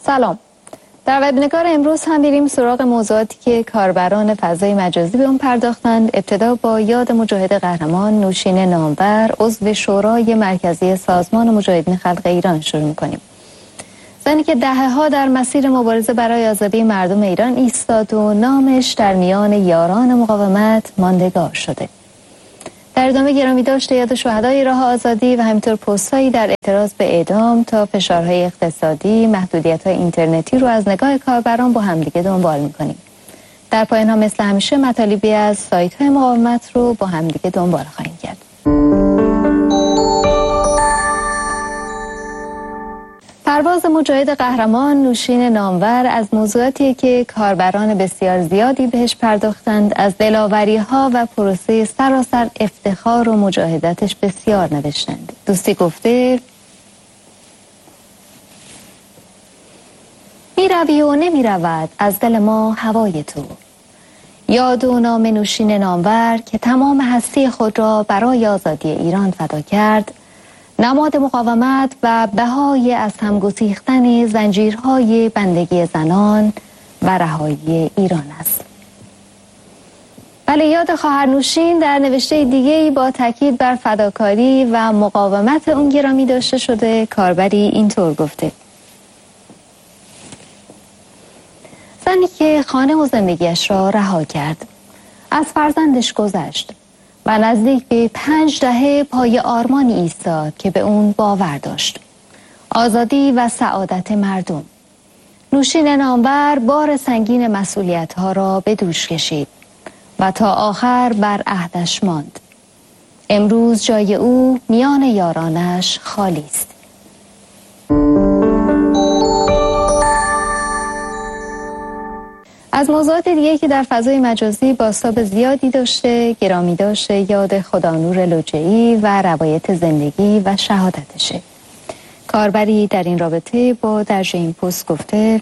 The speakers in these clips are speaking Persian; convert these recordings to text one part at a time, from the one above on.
سلام. در وبینار امروز هم میریم سراغ موضوعاتی که کاربران فضای مجازی به اون پرداختند. ابتدا با یاد مجاهد قهرمان نوشین نامور، عضو شورای مرکزی سازمان مجاهدین خلق ایران شروع می‌کنیم. زنی که دهه‌ها در مسیر مبارزه برای آزادی مردم ایران ایستاد و نامش در میان یاران مقاومت ماندگار شده. در ادامه گرامی داشته یاد شهدای راه آزادی و همینطور پست‌هایی در اعتراض به اعدام تا فشارهای اقتصادی، محدودیت‌های اینترنتی رو از نگاه کاربران با همدیگه دنبال می‌کنیم. در پایان هم مثل همیشه مطالبی از سایت‌های مقاومت رو با همدیگه دنبال خواهیم کرد. پرواز مجاهد قهرمان نوشین نامور از موضوعاتی که کاربران بسیار زیادی بهش پرداختند. از دلاوری‌ها و پروسه سراسر افتخار و مجاهدتش بسیار نوشتند. دوستی گفته میروی و نمیرود از دل ما هوای تو. یاد و نام نوشین نامور که تمام هستی خود را برای آزادی ایران فدا کرد، نماد مقاومت و بهای از هم گسیختن زنجیرهای بندگی زنان و رهایی ایران است. بله، یاد خواهر نوشین در نوشته دیگه‌ای با تاکید بر فداکاری و مقاومت اون گرامی داشته شده. کاربری اینطور گفته: زنی که خانه و زندگیش را رها کرد، از فرزندش گذشت و نزدیک به 5 دهه پای آرمانی ایستاد که به اون باور داشت: آزادی و سعادت مردم. نوشین نامور بار سنگین مسئولیت‌ها را به دوش کشید و تا آخر بر عهدش ماند. امروز جای او میان یارانش خالی است. از موضوعات دیگه که در فضای مجازی بازتاب زیادی داشته، گرامی داشته یاد خدانور لجعی و روایت زندگی و شهادتشه. کاربری در این رابطه با درج این پست گفته: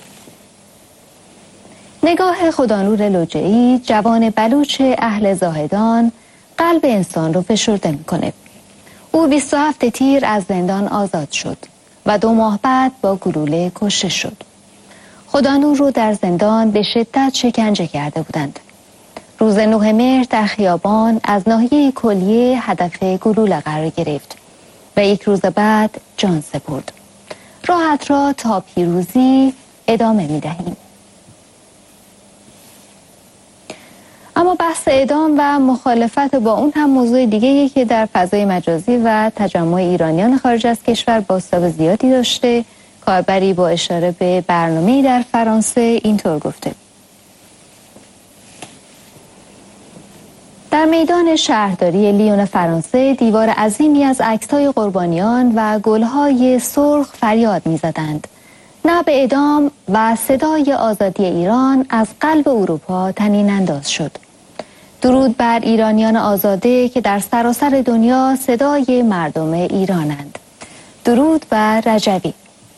نگاه خدانور لجعی، جوان بلوچ اهل زاهدان، قلب انسان رو فشرده میکنه. او 27 تیر از زندان آزاد شد و 2 ماه بعد با گلوله کشته شد. خدانور رو در زندان به شدت شکنجه کرده بودند. روز 9 مهر در خیابان از ناحیه کلیه هدف گلوله قرار گرفت و 1 روز بعد جان سپرد. راحت را تا پیروزی ادامه می دهیم. اما بحث اعدام و مخالفت با اون هم موضوع دیگه‌ای که در فضای مجازی و تجمع ایرانیان خارج از کشور بازتاب زیادی داشته. کاربری با اشاره به برنامه‌ای در فرانسه اینطور گفته: در میدان شهرداری لیون فرانسه دیوار عظیمی از عکس‌های قربانیان و گل‌های سرخ فریاد می‌زدند: نه به اعدام، و صدای آزادی ایران از قلب اروپا طنین انداز شد. درود بر ایرانیان آزاده که در سراسر دنیا صدای مردم ایرانند. درود بر رجوی.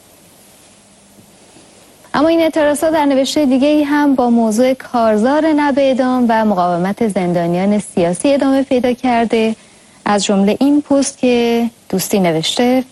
اما این اعتراضات در نوشته دیگه‌ای هم با موضوع کارزار نه به اعدام و مقاومت زندانیان سیاسی ادامه پیدا کرده. از جمله این پست که دوستی نوشته: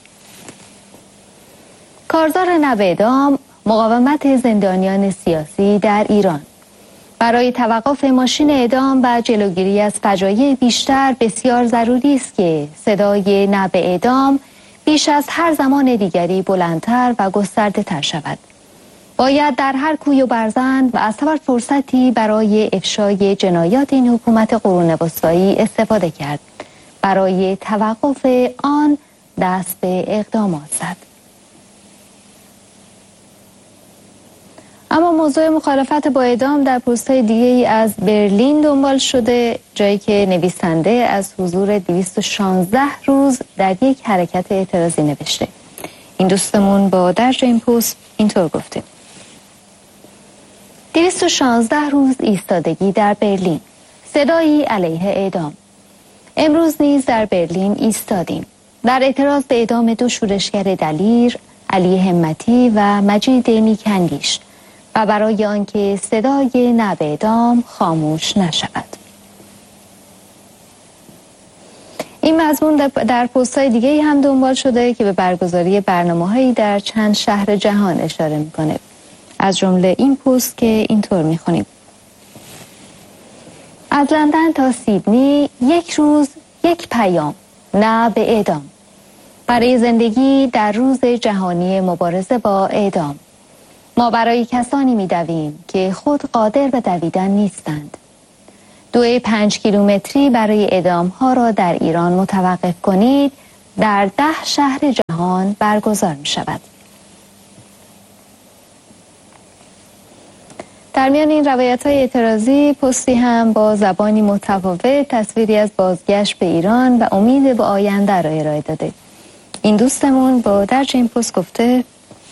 کارزار نه به اعدام، مقاومت زندانیان سیاسی در ایران. برای توقف ماشین اعدام و جلوگیری از فجایع بیشتر بسیار ضروری است که صدای نه به اعدام بیش از هر زمان دیگری بلندتر و گسترده تر شود. باید در هر کوی و برزن و از هر فرصتی برای افشای جنایات این حکومت قرون وسطایی استفاده کرد. برای توقف آن دست به اقدامات زد. اما موضوع مخالفت با اعدام در پست‌های دیگه‌ای از برلین دنبال شده، جایی که نویسنده از حضور 216 روز در یک حرکت اعتراضی نوشته. این دوستمون با درج این پست اینطور گفته: 216 روز ایستادگی در برلین، صدایی علیه اعدام. امروز نیز در برلین ایستادیم در اعتراض به اعدام 2 شورشگر دلیر، علی همتی و مجید نیک‌اندیش، و برای آنکه صدای نه به اعدام خاموش نشود. این مضمون در پست‌های دیگه‌ای هم دنبال شده که به برگزاری برنامه‌هایی در چند شهر جهان اشاره می‌کنه. از جمله این پست که اینطور می‌خونیم: از لندن تا سیدنی 1 روز 1 پیام، نه به اعدام. برای زندگی در روز جهانی مبارزه با اعدام. ما برای کسانی می‌دویم که خود قادر به دویدن نیستند. 5 کیلومتری برای اعدام‌ها را در ایران متوقف کنید در 10 شهر جهان برگزار می‌شود. در میان این روایت‌های اعتراضی پستی هم با زبانی متفاوت تصویری از بازگشت به ایران و امید به آینده را ارائه داده. این دوستمون با درج این پست گفته: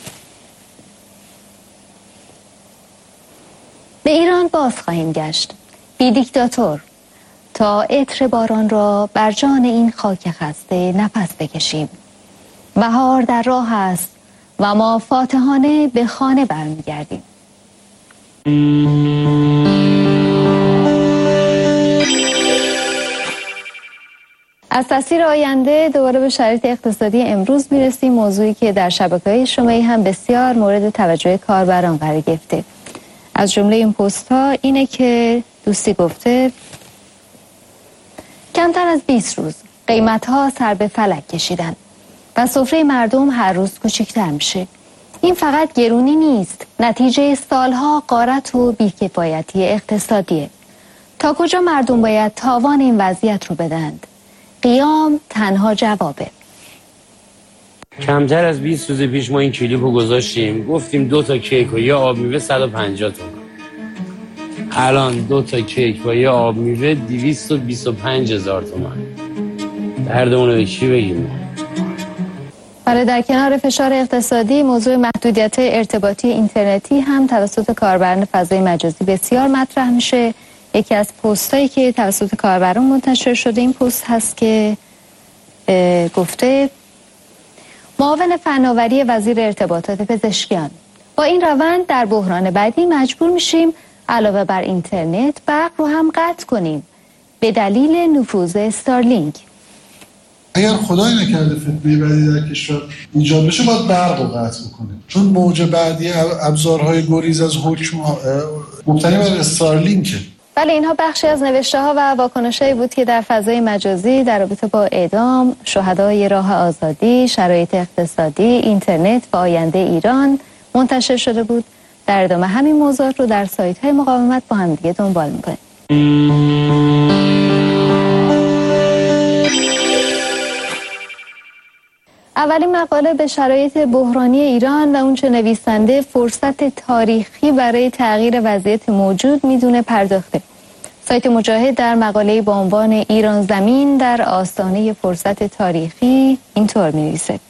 به ایران باز خواهیم گشت، بی دیکتاتور، تا عطر باران را بر جان این خاک خسته نفس بکشیم. بهار در راه است و ما فاتحانه به خانه برمیگردیم. از تصویر آینده دوباره به شرایط اقتصادی امروز میرسیم، موضوعی که در شبکه‌های اجتماعی هم بسیار مورد توجه کاربران قرار گرفته. از جمله این پست ها اینه که دوستی گفته: کمتر از 20 روز قیمت ها سر به فلک کشیدن و سفره مردم هر روز کوچکتر میشه. این فقط گرونی نیست، نتیجه سالها غارت و بیکفایتی اقتصادیه. تا کجا مردم باید تاوان این وضعیت رو بدند؟ قیام تنها جوابه. کمتر از 20 روز پیش ما این کلیپ رو گذاشتیم، گفتیم 2 تا کیک و یه آب میوه 150 تومان. الان 2 تا کیک و یه آب میوه 225,000 تومان. دردمون رو به کی بگیم؟ برای در کنار فشار اقتصادی، موضوع محدودیت ارتباطی اینترنتی هم توسط کاربران فضای مجازی بسیار مطرح میشه. یکی از پستایی که توسط کاربران منتشر شده این پست هست که گفته: معاون فناوری وزیر ارتباطات پزشکیان: با این روند در بحران بعدی مجبور میشیم علاوه بر اینترنت برق رو هم قطع کنیم به دلیل نفوذ استارلینک. اگر خدای نکرده فتنه بعدی در کشور ایجاد بشه باید برق رو قطع کنیم، چون موج بعدی ابزارهای گریز از حکم مبتنی بر استارلینکه. بله، اینها بخشی از نوشته ها و واکنش‌هایی بود که در فضای مجازی در رابطه با اعدام، شهدای راه آزادی، شرایط اقتصادی، اینترنت و آینده ایران منتشر شده بود. در ادامه همین موضوعات رو در سایت‌های مقاومت با هم دیگه دنبال می‌کنیم. اولین مقاله به شرایط بحرانی ایران و اونچه نویسنده فرصت تاریخی برای تغییر وضعیت موجود میدونه پرداخته. سایت مجاهد در مقاله با عنوان ایران زمین در آستانه فرصت تاریخی اینطور می‌نویسه: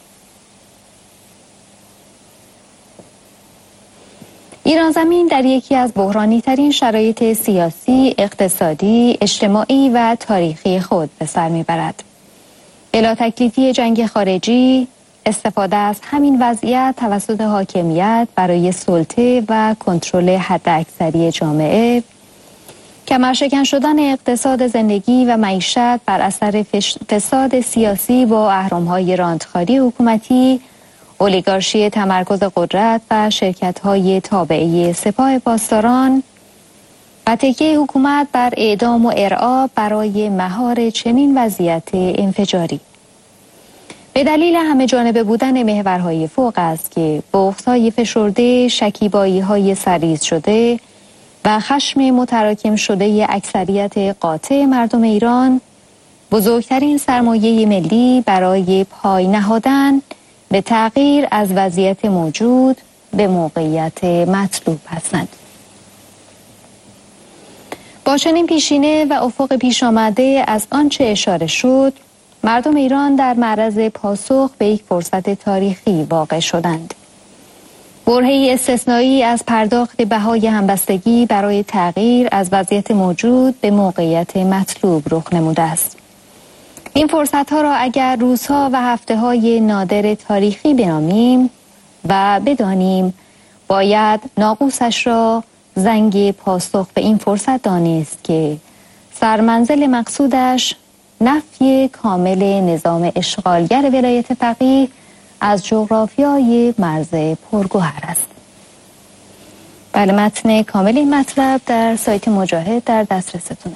ایران زمین در یکی از بحرانی ترین شرایط سیاسی، اقتصادی، اجتماعی و تاریخی خود به سر میبرد. بلا تکلیفی جنگ خارجی، استفاده از همین وضعیت توسط حاکمیت برای سلطه و کنترل حداکثری جامعه، کمرشکن شدن اقتصاد زندگی و معیشت بر اثر فساد سیاسی با اهرم‌های راندخاری حکومتی، اولیگارشی تمرکز قدرت و شرکت‌های تابعه سپاه پاسداران و تکیه حکومت بر اعدام و ارعاب برای مهار چنین وضعیت انفجاری. به دلیل همه جانبه بودن محورهای فوق است که بغض‌های فشرده، شکیبایی‌های سرریز شده و خشم متراکم شده اکثریت قاطع مردم ایران بزرگترین سرمایه ملی برای پای نهادن به تغییر از وضعیت موجود به موقعیت مطلوب هستند. با چنین پیشینه و افق پیش آمده از آنچه اشاره شد، مردم ایران در معرض پاسخ به یک فرصت تاریخی واقع شدند. برهه‌ای استثنایی از پرداخت بهای همبستگی برای تغییر از وضعیت موجود به موقعیت مطلوب رخ نموده است. این فرصت‌ها را اگر روزها و هفته‌های نادر تاریخی بنامیم و بدانیم، باید ناقوسش را زنگ پاسخ به این فرصت دانست که سرمنزل مقصودش نفی کامل نظام اشغالگر ولایت فقیه از جغرافیای مرز پرگوهر است. بله، متن کامل این مطلب در سایت مجاهد در دسترستونه.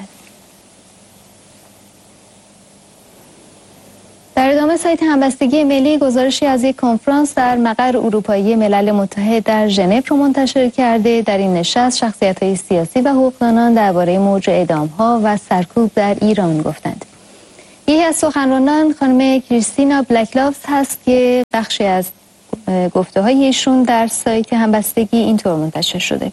در ادامه سایت همبستگی ملی گزارشی از یک کنفرانس در مقر اروپایی ملل متحد در ژنو رو منتشر کرده. در این نشست شخصیت‌های سیاسی و حقوقدانان درباره موج اعدام‌ها و سرکوب در ایران گفتند. یکی از سخنرانان خانم کریستینا بلکلافز هست که بخشی از گفته‌های ایشون در سایت همبستگی اینطور منتشر شده: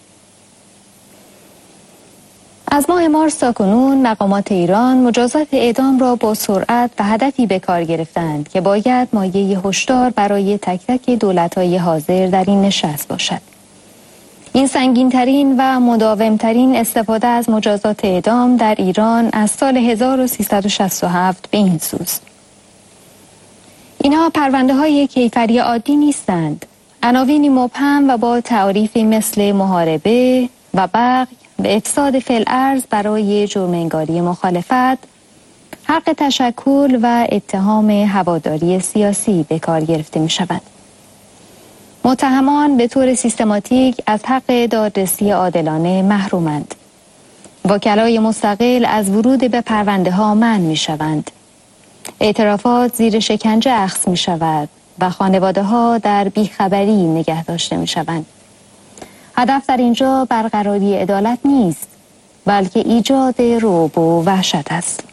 از ماه مارس تا کنون مقامات ایران مجازات اعدام را با سرعت و هدفی به کار گرفتند که باید مایه هشدار برای تک تک دولت‌های حاضر در این نشست باشد. این سنگین‌ترین و مداوم‌ترین استفاده از مجازات اعدام در ایران از سال 1367 به این سوست. اینها پرونده‌های کیفری عادی نیستند. عناوینی مبهم و با تعاریفی مثل محاربه و بغی به افساد فی‌الارض برای جرم‌انگاری مخالفت، حق تشکل و اتهام هواداری سیاسی به کار گرفته می‌شود. متهمان به طور سیستماتیک از حق دادرسی عادلانه محرومند. وکلای مستقل از ورود به پرونده‌ها منع می‌شوند. اعترافات زیر شکنجه اخذ می‌شود و خانواده‌ها در بیخبری نگه داشته می‌شوند. هدف در اینجا برقراری عدالت نیست، بلکه ایجاد رعب و وحشت است.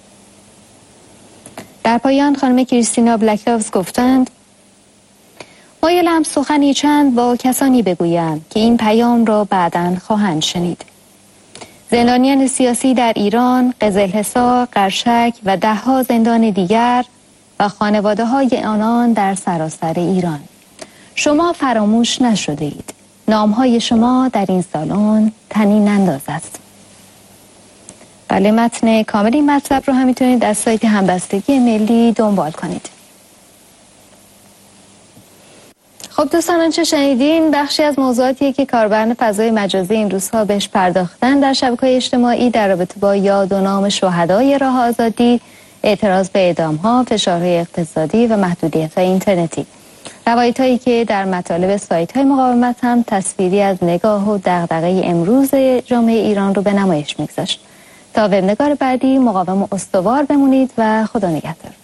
در پایان خانم کریستینا بلکلافز گفتند: مایلم سخنی چند با کسانی بگویم که این پیام را بعداً خواهند شنید. زندانیان سیاسی در ایران، قزلحصار، قرشک و ده‌ها زندان دیگر و خانواده‌های آنان در سراسر ایران. شما فراموش نشده اید. نام‌های شما در این سالن طنین انداز است. بله، متن کامل این مطلب رو هم میتونید از سایت همبستگی ملی دنبال کنید. خب دوستان، آنچه شنیدین بخشی از موضوعاتیه که کاربران فضای مجازی این روزها بهش پرداختن در شبکه‌های اجتماعی در رابطه با یاد و نام شهدای راه آزادی، اعتراض به اعدام‌ها، فشارهای اقتصادی و محدودیت‌های اینترنتی. روایت‌هایی که در مطالب سایت‌های مقاومت هم تصویری از نگاه و دغدغه امروز جامعه ایران رو به نمایش می‌گذاشت. تا وبنگار بعدی مقاوم و استوار بمونید و خدا نگهدار.